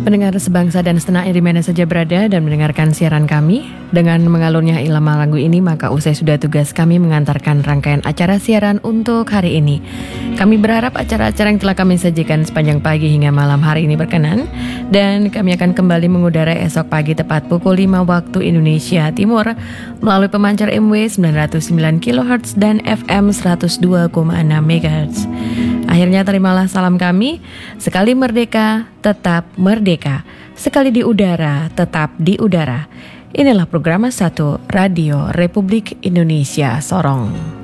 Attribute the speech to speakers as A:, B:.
A: pendengar sebangsa dan setanah air di mana saja berada dan mendengarkan siaran kami. Dengan mengalunnya irama lagu ini, maka usai sudah tugas kami mengantarkan rangkaian acara siaran untuk hari ini. Kami berharap acara-acara yang telah kami sajikan sepanjang pagi hingga malam hari ini berkenan. Dan kami akan kembali mengudara esok pagi tepat pukul 5 waktu Indonesia Timur melalui pemancar MW 909 kHz dan FM 102,6 MHz. Akhirnya terimalah salam kami, sekali merdeka, tetap merdeka. Sekali di udara, tetap di udara. Inilah program 1 Radio Republik Indonesia Sorong.